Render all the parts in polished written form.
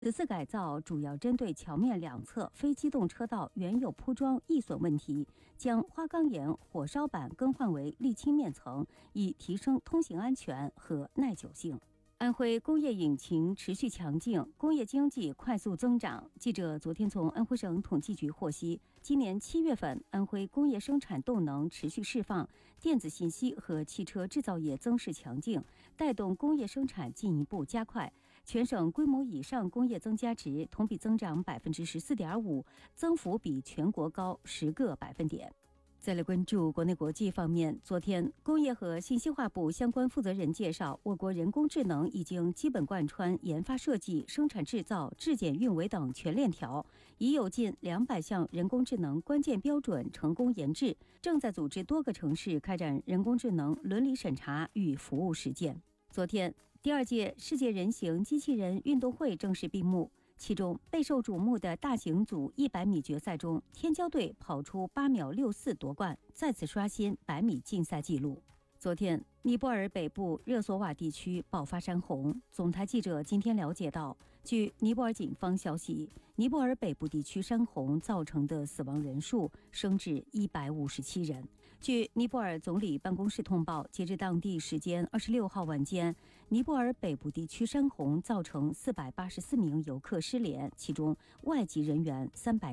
此次改造主要针对桥面两侧非机动车道原有铺装易损问题，将花岗岩火烧板更换为沥青面层，以提升通行安全和耐久性。安徽工业引擎持续强劲，工业经济快速增长。记者昨天从安徽省统计局获悉，今年7月份，安徽工业生产动能持续释放，电子信息和汽车制造业增势强劲，带动工业生产进一步加快。全省规模以上工业增加值同比增长14.5%，增幅比全国高10个百分点。再来关注国内国际方面，昨天，工业和信息化部相关负责人介绍，我国人工智能已经基本贯穿研发设计、生产制造、质检运维等全链条，已有近200项人工智能关键标准成功研制，正在组织多个城市开展人工智能伦理审查与服务实践。昨天，第2届世界人形机器人运动会正式闭幕。其中备受瞩目的大型组100米决赛中，天骄队跑出8秒64夺冠，再次刷新100米竞赛纪录。昨天，尼泊尔北部热索瓦地区爆发山洪。总台记者今天了解到，据尼泊尔警方消息，尼泊尔北部地区山洪造成的死亡人数升至157人。据尼泊尔总理办公室通报，截至当地时间26号晚间，尼泊尔北部地区山洪造成484名游客失联，其中外籍人员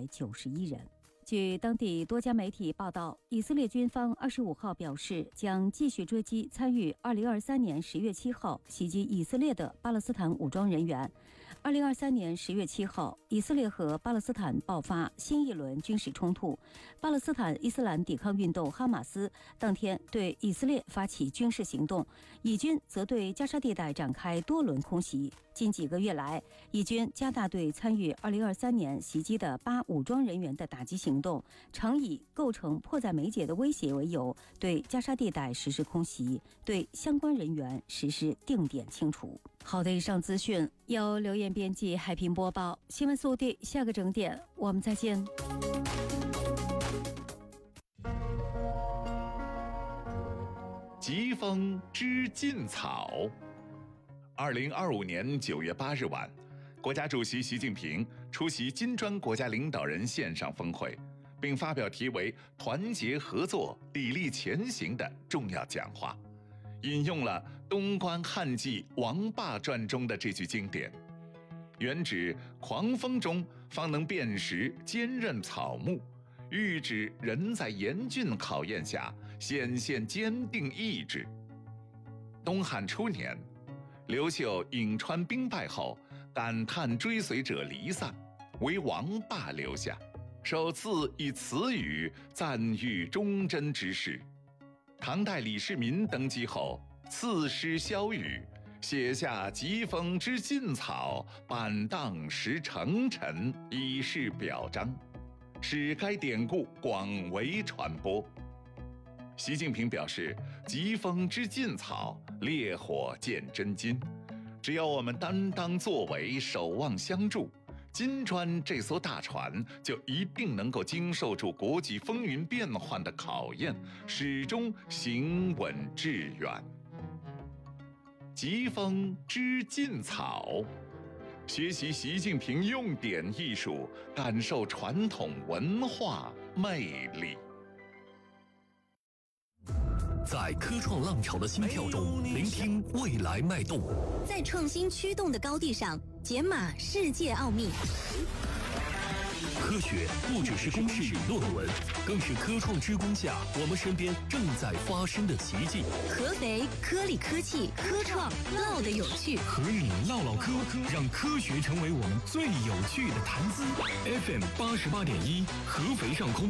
391人。据当地多家媒体报道，以色列军方25号表示，将继续追击参与2023年10月7号袭击以色列的巴勒斯坦武装人员。2023年10月7号，以色列和巴勒斯坦爆发新一轮军事冲突。巴勒斯坦伊斯兰抵抗运动哈马斯当天对以色列发起军事行动，以军则对加沙地带展开多轮空袭。近几个月来，以军加大对参与2023年袭击的巴武装人员的打击行动，常以构成迫在眉睫的威胁为由，对加沙地带实施空袭，对相关人员实施定点清除。好的，以上资讯由刘艳编辑，海平播报。新闻速递，下个整点我们再见。 疾风知劲草。2025年9月8日晚，国家主席习近平出席金砖国家领导人线上峰会，并发表题为“团结合作，砥砺前行”的重要讲话，引用了东关汉纪王霸传中的这句经典，原指狂风中方能辨识坚韧草木，喻指人在严峻考验下显现坚定意志。东汉初年，刘秀颍川兵败后，感叹追随者离散，为王霸留下，首次以此语赞誉忠贞之士。唐代李世民登基后，赐诗萧瑀，写下疾风知劲草，板荡识成臣，以示表彰，使该典故广为传播。习近平表示，疾风知劲草，烈火见真金。只要我们担当作为，守望相助，金砖这艘大船就一定能够经受住国际风云变幻的考验，始终行稳致远。疾风知劲草，学习习近平用典艺术，感受传统文化魅力。 在科创浪潮的心跳中，聆听未来脉动； 在创新驱动的高地上，解码世界奥秘。 科学不只是公式与论文，更是科创之光下我们身边正在发生的奇迹。 合肥科力科技科创唠得有趣， 和你唠唠科，让科学成为我们最有趣的谈资。FM88.1，合肥上空。